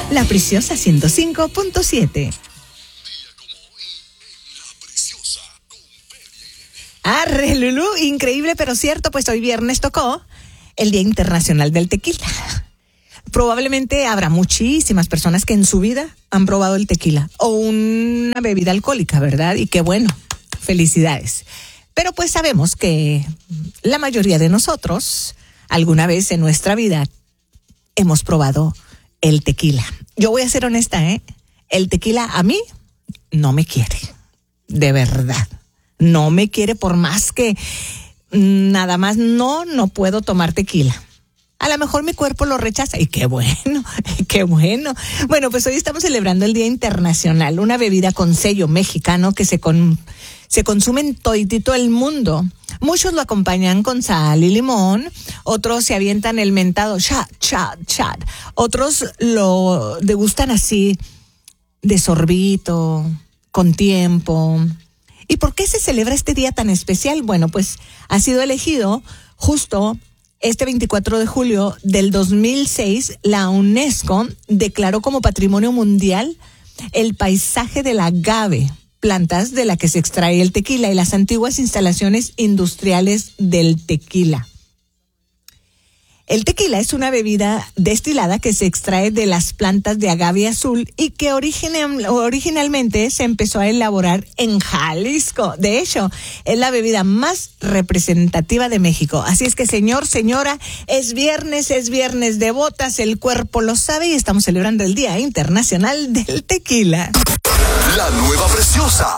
La Preciosa 105.7. Arre, Lulú, increíble pero cierto, pues hoy viernes tocó el Día Internacional del Tequila. Probablemente habrá muchísimas personas que en su vida han probado el tequila o una bebida alcohólica, ¿verdad? Y qué bueno, felicidades. Pero pues sabemos que la mayoría de nosotros alguna vez en nuestra vida hemos probado el tequila. Yo voy a ser honesta, el tequila a mí no me quiere, de verdad. No me quiere, por más que nada más no puedo tomar tequila. A lo mejor mi cuerpo lo rechaza y qué bueno, qué bueno. Bueno, pues hoy estamos celebrando el Día Internacional, una bebida con sello mexicano que se consume en toditito el mundo. Muchos lo acompañan con sal y limón, otros se avientan el mentado chat. Otros lo degustan así, de sorbito, con tiempo. ¿Y por qué se celebra este día tan especial? Bueno, pues ha sido elegido justo este 24 de julio del 2006, la UNESCO declaró como Patrimonio Mundial el paisaje del agave, plantas de la que se extrae el tequila, y las antiguas instalaciones industriales del tequila. El tequila es una bebida destilada que se extrae de las plantas de agave azul y que originalmente se empezó a elaborar en Jalisco. De hecho, es la bebida más representativa de México. Así es que, señor, señora, es viernes de botas, el cuerpo lo sabe y estamos celebrando el Día Internacional del Tequila. La nueva Preciosa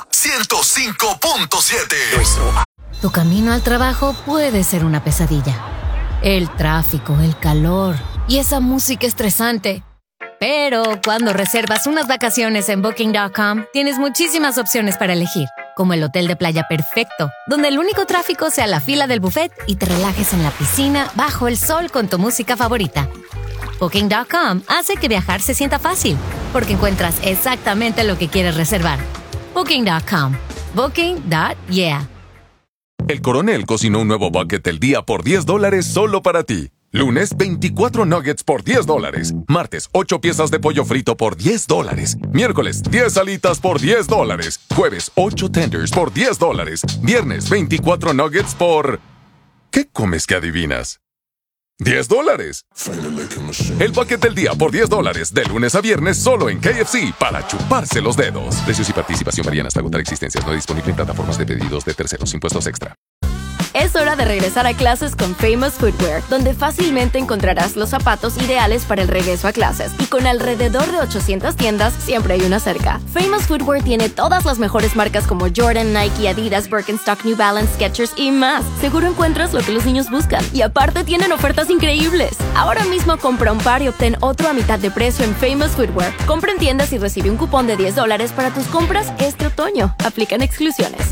105.7. Tu camino al trabajo puede ser una pesadilla. El tráfico, el calor y esa música estresante. Pero cuando reservas unas vacaciones en Booking.com, tienes muchísimas opciones para elegir, como el hotel de playa perfecto, donde el único tráfico sea la fila del buffet y te relajes en la piscina bajo el sol con tu música favorita. Booking.com hace que viajar se sienta fácil, porque encuentras exactamente lo que quieres reservar. Booking.com. Booking.yeah. El Coronel cocinó un nuevo bucket del día por $10 solo para ti. Lunes, 24 nuggets por $10. Martes, 8 piezas de pollo frito por $10. Miércoles, 10 alitas por $10. Jueves, 8 tenders por $10. Viernes, 24 nuggets por... ¿Qué comes que adivinas? $10. El bucket del día por $10, de lunes a viernes solo en KFC, para chuparse los dedos. Precios y participación varían hasta agotar existencias. No disponible en plataformas de pedidos de terceros. Impuestos extra. Es hora de regresar a clases con Famous Footwear, donde fácilmente encontrarás los zapatos ideales para el regreso a clases. Y con alrededor de 800 tiendas, siempre hay una cerca. Famous Footwear tiene todas las mejores marcas como Jordan, Nike, Adidas, Birkenstock, New Balance, Skechers y más. Seguro encuentras lo que los niños buscan. Y aparte tienen ofertas increíbles. Ahora mismo compra un par y obtén otro a mitad de precio en Famous Footwear. Compra en tiendas y recibe un cupón de $10 para tus compras este otoño. Aplican exclusiones.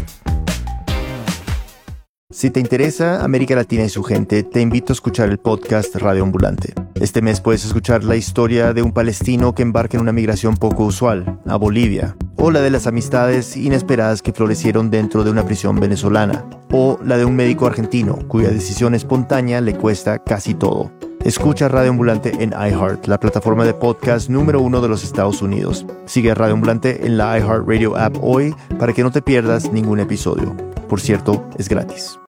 Si te interesa América Latina y su gente, te invito a escuchar el podcast Radio Ambulante. Este mes puedes escuchar la historia de un palestino que embarca en una migración poco usual, a Bolivia, o la de las amistades inesperadas que florecieron dentro de una prisión venezolana, o la de un médico argentino cuya decisión espontánea le cuesta casi todo. Escucha Radio Ambulante en iHeart, la plataforma de podcast número 1 de los Estados Unidos. Sigue a Radio Ambulante en la iHeartRadio app hoy para que no te pierdas ningún episodio. Por cierto, es gratis.